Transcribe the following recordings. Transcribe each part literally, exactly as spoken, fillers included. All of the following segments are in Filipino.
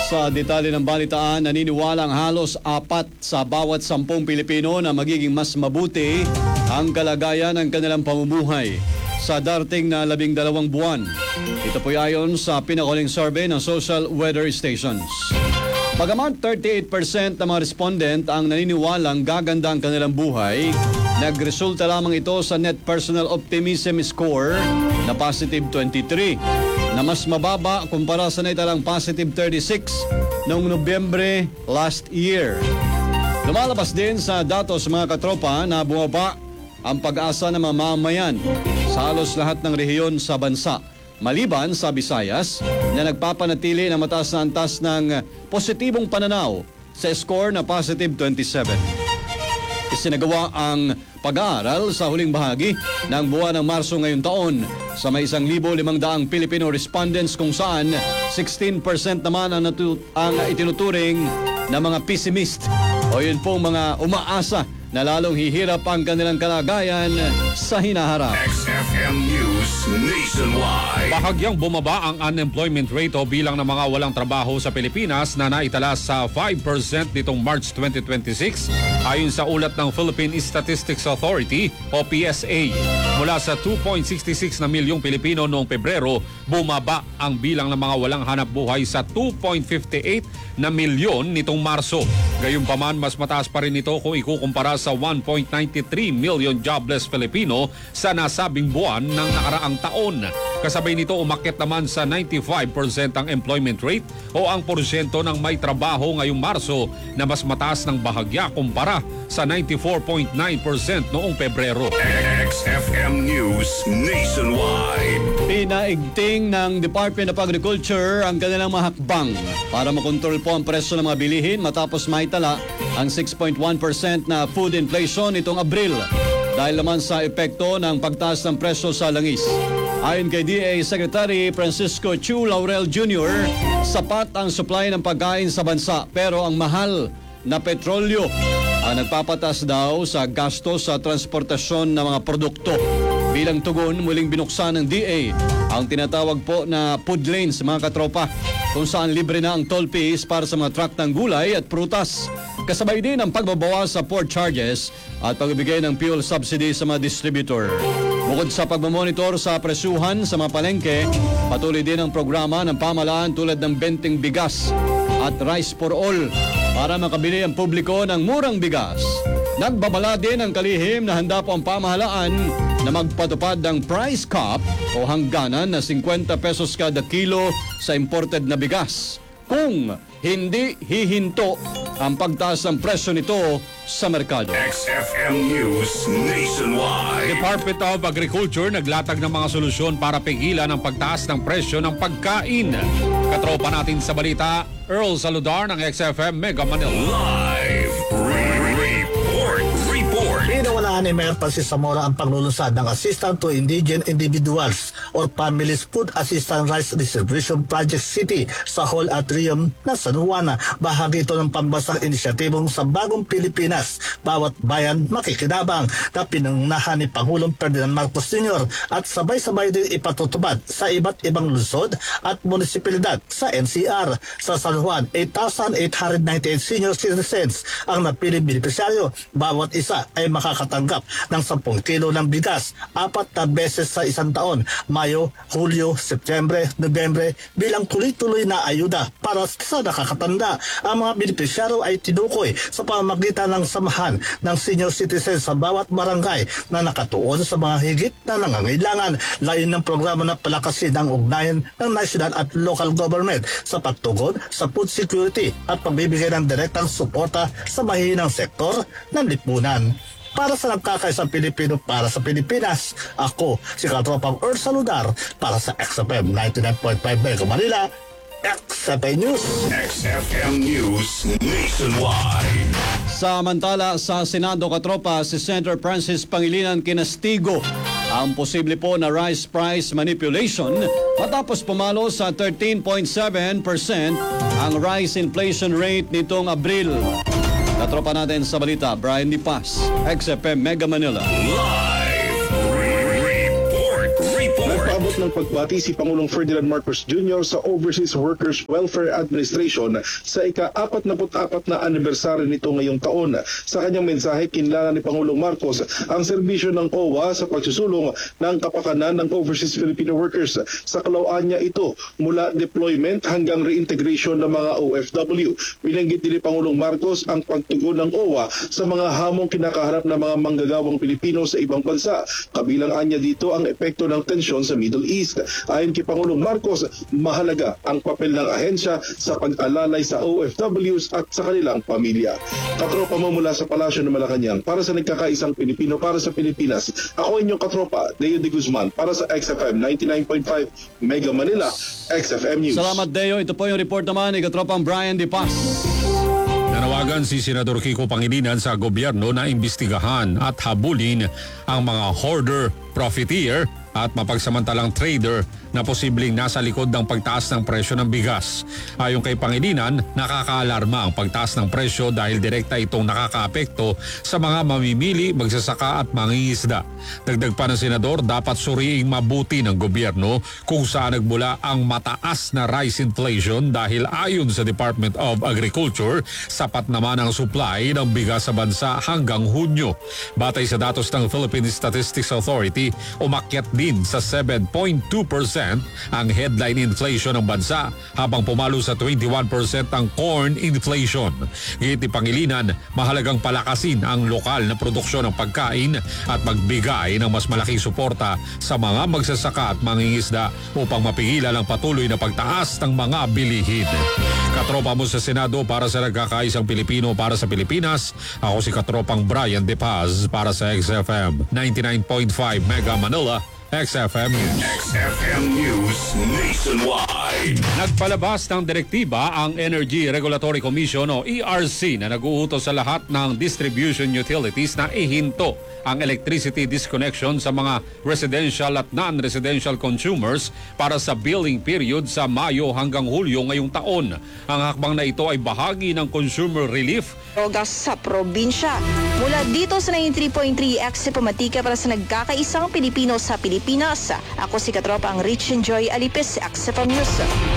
Sa detalye ng balitaan, naniniwalang halos apat sa bawat sampung Pilipino na magiging mas mabuti ang kalagayan ng kanilang pamumuhay sa darating na labing dalawang buwan. Ito po ayon sa pinakuling survey ng Social Weather Stations. Bagamat thirty-eight percent ng mga respondent ang naniniwalang gaganda ang kanilang buhay, nagresulta lamang ito sa Net Personal Optimism Score na positive twenty-three, na mas mababa kumpara sa naitalang positive thirty-six noong Nobyembre last year. Lumalabas din sa datos mga katropa na bumaba ang pag-asa ng mga mamamayan sa halos lahat ng rehiyon sa bansa, maliban sa Visayas na nagpapanatili ng mataas na antas ng positibong pananaw sa score na positive twenty-seven. Isinagawa ang pag-aaral sa huling bahagi ng buwan ng Marso ngayong taon sa may isang libo limang daang Filipino respondents kung saan sixteen percent naman ang, natu- ang itinuturing na mga pessimist o yun pong mga umaasa na lalong hihirap ang kanilang kalagayan sa hinaharap. X F M News Nationwide. Bahagyang bumaba ang unemployment rate o bilang ng mga walang trabaho sa Pilipinas na naitala sa five percent nitong March twenty twenty-six ayon sa ulat ng Philippine Statistics Authority o P S A. Mula sa two point six six na milyong Pilipino noong Pebrero, bumaba ang bilang ng mga walang hanap buhay sa two point five eight na milyon nitong Marso. Gayunpaman, mas mataas pa rin ito kung ikukumpara sa one point nine three million jobless Filipino sa nasabing buwan ng nakaraang taon. Kasabay nito, umakyat naman sa ninety-five percent ang employment rate o ang porsyento ng may trabaho ngayong Marso na mas mataas ng bahagya kumpara sa ninety-four point nine percent noong Pebrero. X F M News Nationwide. Pinaigting ng Department of Agriculture ang kanilang mga hakbang para makontrol po ang presyo ng mga bilihin matapos maitala ang six point one percent na food inflation nitong Abril dahil naman sa epekto ng pagtaas ng presyo sa langis. Ayon kay D A Secretary Francisco Chu Laurel Junior, sapat ang supply ng pagkain sa bansa pero ang mahal na petrolyo ang nagpapatas daw sa gasto sa transportasyon ng mga produkto. Bilang tugon, muling binuksan ng D A ang tinatawag po na food lanes mga katropa, kung saan libre na ang toll fees para sa mga truck ng gulay at prutas. Kasabay din ang pagbabawas sa port charges at pagbibigay ng fuel subsidy sa mga distributor. Bukod sa pagmamonitor sa presyuhan sa mga palengke, patuloy din ang programa ng pamahalaan tulad ng benting bigas at rice for all para makabili ang publiko ng murang bigas. Nagbabala din ang kalihim na handa po ang pamahalaan na magpatupad ng price cap o hangganan na fifty pesos kada kilo sa imported na bigas, kung hindi hihinto ang pagtaas ng presyo nito sa merkado. X F M News Nationwide. Department of Agriculture naglatag ng mga solusyon para pigilan ang pagtaas ng presyo ng pagkain. Katropa natin sa balita, Earl Saludar ng X F M Mega Manila. Live report. Report. Pinawalaan ni Mayor Francis Zamora ang paglulunsad ng Assistance to Indigent Individuals or Families Food Assistance Rice Distribution Project City sa Hall Atrium ng San Juan. Bahagi ito ng pambasang inisyatibong sa Bagong Pilipinas, bawat bayan makikinabang, na pinangunahan ni Pangulong Ferdinand Marcos Junior at sabay-sabay din ipatutupad sa iba't ibang lungsod at munisipalidad sa N C R. Sa San Juan, eight thousand eight hundred ninety-eight senior citizens ang napiling benepisyaryo. Bawat isa ay makakatanggap ng ten kilo ng bigas apat na beses sa isang taon, Mayo, Hulyo, Setyembre, Nobyembre, bilang tuloy-tuloy na ayuda para sa nakakatanda. Ang mga benepisyaryo ay tinukoy sa pamamagitan ng samahan ng senior citizens sa bawat barangay na nakatuon sa mga higit na nangangailangan. Layon ng programa na palakasin ang ugnayan ng national at local government sa pagtugon sa food security at pagbibigay ng direktang suporta sa mahihinang sektor ng lipunan. Para sa nagkakaisang Pilipino, para sa Pilipinas, ako si Katropang Earl Saludar para sa X F M ninety-nine point five Mega Manila, X F M News. X F M News Nationwide. Samantala sa Senado katropa, si Senator Francis Pangilinan kinastigo ang posible po na rice price manipulation matapos pumalo sa thirteen point seven percent ang rice inflation rate nitong Abril. Katropa natin sa balita, Brian Di Paz, X F M Mega Manila. Live report. Report. Nagpaabot Nais ng pagbati si Pangulong Ferdinand Marcos Junior sa Overseas Workers Welfare Administration sa ika-apat-na-apat na anibersaryo nito ngayong taon. Sa kanyang mensahe, kinilala ni Pangulong Marcos ang serbisyo ng O W A sa pagsusulong ng kapakanan ng overseas Filipino workers. Sa kalauan niya ito, mula deployment hanggang reintegration ng mga O F W. Binanggit din ni Pangulong Marcos ang pagtugon ng O W A sa mga hamong kinakaharap ng mga manggagawang Pilipino sa ibang bansa. Kabilang anya dito ang epekto ng tensyon sa Middle East. Ayon kay Pangulong Marcos, mahalaga ang papel ng ahensya sa pag-alalay sa O F Ws at sa kanilang pamilya. Katropa mo mula sa Palasyo ng Malacanang para sa nagkakaisang Pilipino para sa Pilipinas. Ako inyong katropa, Deo de Guzman para sa X F M ninety-nine point five Mega Manila, X F M News. Salamat, Deo. Ito po yung report naman ni Katropang Brian De Paz. Nanawagan si Senador Kiko Pangilinan sa gobyerno na imbestigahan at habulin ang mga hoarder, profiteer at mapagsamantalang trader na posibleng nasa likod ng pagtaas ng presyo ng bigas. Ayon kay Pangilinan, nakakaalarma ang pagtaas ng presyo dahil direkta itong nakakaapekto sa mga mamimili, magsasaka at mangingisda. Dagdag pa ng senador, dapat suriing mabuti ng gobyerno kung saan nagmula ang mataas na rice inflation dahil ayon sa Department of Agriculture, sapat naman ang supply ng bigas sa bansa hanggang Hunyo. Batay sa datos ng Philippine Statistics Authority, umakyat din sa seven point two percent ang headline inflation ng bansa habang pumalo sa twenty-one percent ang corn inflation. Gayit ni Pangilinan, mahalagang palakasin ang lokal na produksyon ng pagkain at magbigay ng mas malaking suporta sa mga magsasaka at mangingisda upang mapigilan ang patuloy na pagtaas ng mga bilihin. Katropa mo sa Senado para sa nagkakaisang Pilipino para sa Pilipinas, ako si Katropang Brian De Paz para sa X F M ninety-nine point five Mega Manila, X F M News. X F M News Nationwide. Nagpalabas ng direktiba ang Energy Regulatory Commission o E R C na nag-uutos sa lahat ng distribution utilities na ihinto ang electricity disconnection sa mga residential at non-residential consumers para sa billing period sa Mayo hanggang Hulyo ngayong taon. Ang hakbang na ito ay bahagi ng consumer relief drogas sa probinsya. Mula dito sa ninety-three point three X Pamatika para sa nagkakaisang Pilipino sa Pilipinas. Ako si Katropa ang Rich and Joy Alipis, X F M News.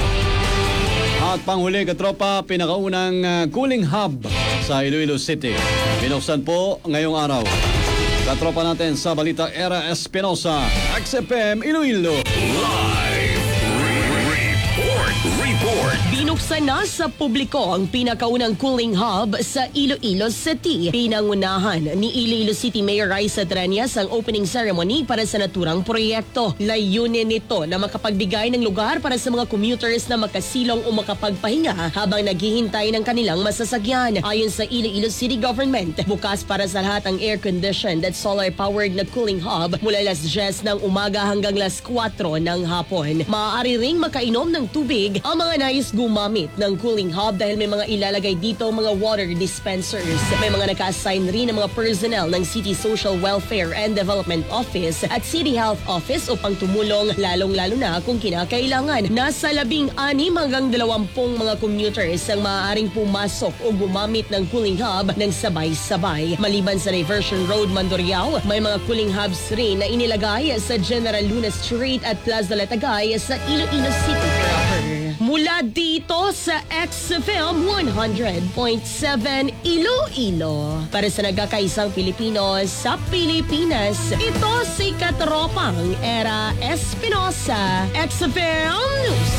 At panghuli, Katropa, pinakaunang uh, cooling hub sa Iloilo City. Binuksan po ngayong araw. Katropa natin sa Balita Era Espinosa, X F M Iloilo. Live report. Report. Binuksan na sa publiko ang pinakaunang cooling hub sa Iloilo City. Pinangunahan ni Iloilo City Mayor Raisa Tranias ang opening ceremony para sa naturang proyekto. Layunin nito na makapagbigay ng lugar para sa mga commuters na makasilong o makapagpahinga habang naghihintay ng kanilang masasakyan. Ayon sa Iloilo City Government, bukas para sa lahat ang air-conditioned at solar-powered na cooling hub mula alas diyes ng umaga hanggang alas kwatro ng hapon. Maaari ring makainom ng tubig ang mga nais gumamit ng cooling hub dahil may mga ilalagay dito mga water dispensers. May mga naka-assign rin ng mga personnel ng City Social Welfare and Development Office at City Health Office upang tumulong lalong-lalo na kung kinakailangan. Nasa labing anim hanggang dalawampung mga commuters ang maaaring pumasok o gumamit ng cooling hub ng sabay-sabay. Maliban sa Diversion Road, Mandurriao, may mga cooling hubs rin na inilagay sa General Luna Street at Plaza Latagay sa Iloilo City proper. Mula dito sa X F M one hundred point seven Iloilo. Para sa nagkakaisang Pilipino sa Pilipinas, ito si Katropang Era Espinosa, X F M News.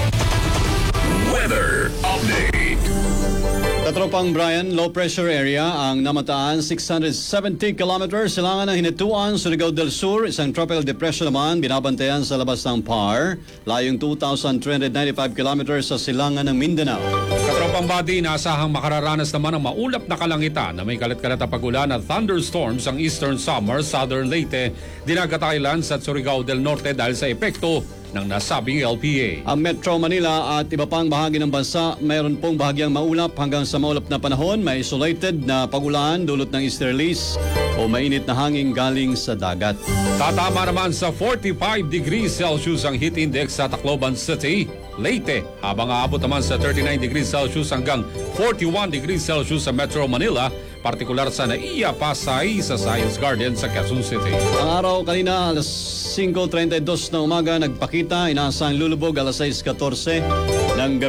Weather update. Katropang Brian, low pressure area ang namataan six hundred seventy kilometers silangan ng Hinatuan, Surigao del Sur. Isang tropical depression naman binabantayan sa labas ng P A R, layong two thousand three hundred ninety-five kilometers sa silangan ng Mindanao. Katropang body, inaasahang makararanas naman ng maulap na kalangitan na may kalat-kalat na pagulan at thunderstorms ang Eastern Samar, Southern Leyte, Dinagat Islands at Surigao del Norte dahil sa epekto ng nasabing L P A. Ang Metro Manila at iba pang bahagi ng bansa, mayroon pong bahagyang maulap hanggang sa maulap na panahon. May isolated na pagulan dulot ng easterlies o mainit na hangin galing sa dagat. Tatama naman sa forty-five degrees Celsius ang heat index sa Tacloban City, Leyte, habang aabot naman sa thirty-nine degrees Celsius hanggang forty-one degrees Celsius sa Metro Manila, partikular sa Naiya, Pasay sa Science Garden sa Quezon City. Ang araw kanina alas five thirty-two na umaga nagpakita, inaasang lulubog alas six fourteen ng gabi.